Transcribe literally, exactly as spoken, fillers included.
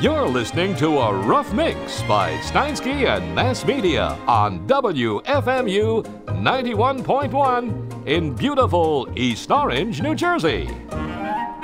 You're listening to a rough mix by Steinsky and Mass Media on W F M U ninety-one point one in beautiful East Orange, New Jersey.